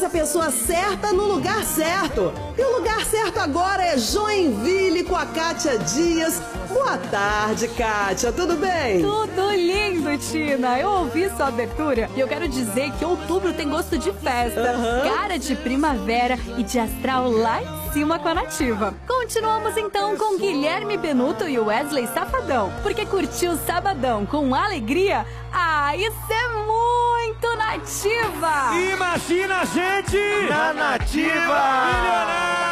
a pessoa certa no lugar certo. E o lugar certo agora é Joinville com a Kátia Dias. Boa tarde, Kátia, tudo bem? Tudo lindo, Tina. Eu ouvi sua abertura e eu quero dizer que outubro tem gosto de festa, cara de primavera e de astral lá em cima com a Nativa. Continuamos então com Guilherme Benuto e Wesley Safadão, porque curtir o sabadão com alegria, isso é muito Nativa! Imagina a gente na Nativa! Milionário!